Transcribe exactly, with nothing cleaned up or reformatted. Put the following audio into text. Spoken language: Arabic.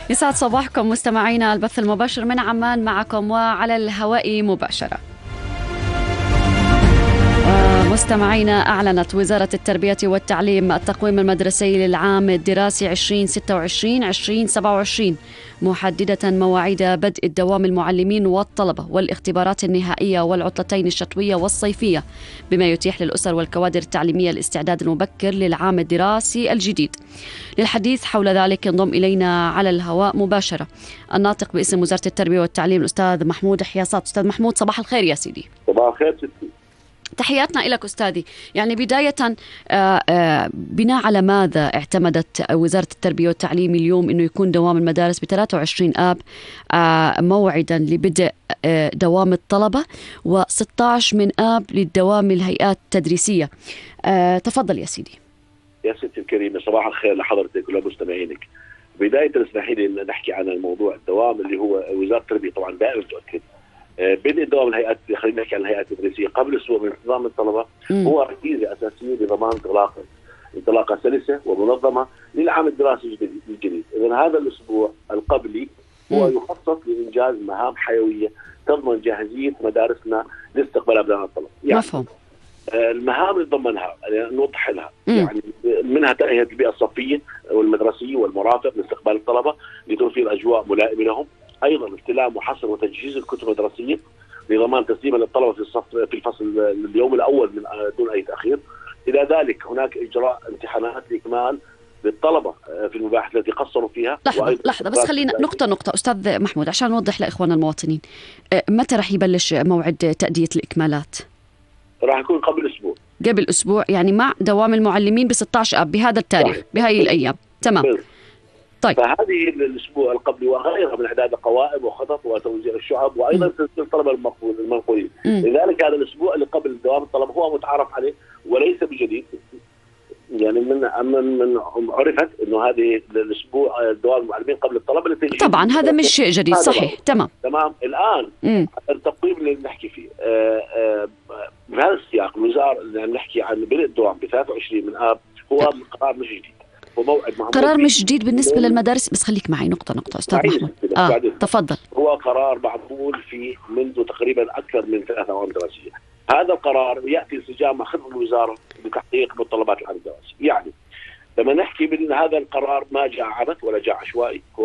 يسعد صباحكم مستمعينا، البث المباشر من عمان معكم وعلى الهواء مباشرة. مستمعينا، أعلنت وزارة التربية والتعليم التقويم المدرسي للعام الدراسي عشرين ستة وعشرين عشرين سبعة وعشرين، محددة مواعيد بدء الدوام المعلمين والطلبة والاختبارات النهائية والعطلتين الشتوية والصيفية، بما يتيح للأسر والكوادر التعليمية الاستعداد المبكر للعام الدراسي الجديد. للحديث حول ذلك انضم إلينا على الهواء مباشرة الناطق باسم وزارة التربية والتعليم الأستاذ محمود حياصات. أستاذ محمود، صباح الخير يا سيدي. صباح الخير ستي. تحياتنا لك أستاذي. يعني بداية آآ آآ بناء على ماذا اعتمدت وزارة التربية والتعليم اليوم أنه يكون دوام المدارس ب ثلاثة وعشرين آب موعدا لبدء دوام الطلبة وستة عشر من آب للدوام الهيئات التدريسية؟ تفضل يا سيدي. يا ستي الكريمة، صباح الخير لحضرتك ولمستمعينك. بداية اسمحي لي نحكي عن الموضوع الدوام اللي هو وزارة التربية طبعا دائما تؤكد بدء دوام الهيئات. خلينا نحكي عن الهيئات التدريسية قبل اسبوع من انتظام الطلبه م. هو ركيزه اساسيه لضمان انطلاقه انطلاقه سلسه ومنظمه للعام الدراسي الجديد. اذا هذا الاسبوع القبلي هو م. يخصص لانجاز مهام حيويه تضمن جاهزيه مدارسنا لاستقبال ابناء الطلبه. يعني مفهوم. المهام اللي ضمنها نوضح لها م. يعني منها تأهيل البيئه الصفيه والمدرسيه والمرافق لاستقبال الطلبه لتوفير اجواء ملائمه لهم. ايضا استلام وحصر وتجهيز الكتب المدرسيه لضمان تسليمها للطلبه في الصف في الفصل اليوم الاول من دون اي تاخير. الى ذلك هناك اجراء امتحانات لاكمال للطلبه في المباحث التي قصروا فيها. لحظه لحظه بس خلينا نقطه نقطه استاذ محمود عشان نوضح لاخواننا المواطنين، متى راح يبلش موعد تاديه الاكمالات؟ راح يكون قبل اسبوع. قبل اسبوع يعني مع دوام المعلمين ب ستة عشر اب بهذا التاريخ بهاي الايام. تمام. طيب. فهذه الاسبوع القبلي وغيرها من اعداد القوائم وخطط وتوزيع الشعب وايضا تسجيل الطلبه المنقولين. لذلك هذا الاسبوع اللي قبل دوام الطلبه هو متعارف عليه وليس بجديد. يعني من من, من عرفت انه هذه الاسبوع دوام المعلمين قبل الطلبه للتجهيز. طبعا هذا مش شيء جديد. صحيح. تمام تمام. الان م. التقويم اللي نحكي فيه بهذا السياق الوزاره اللي نحكي عن بدء الدوام ب ثلاثة وعشرين من اب هو قرار مش جديد، قرار مش جديد بالنسبة للمدارس. بس خليك معي نقطة نقطة أستاذ محمود. آه. تفضل. هو قرار معمول فيه منذ تقريبا أكثر من ثلاثة أعوام دراسية. هذا القرار يأتي انسجام مع خطة الوزارة لتحقيق متطلبات العام الدراسي. يعني لما نحكي بأن هذا القرار ما جاء عبث ولا جاء عشوائي،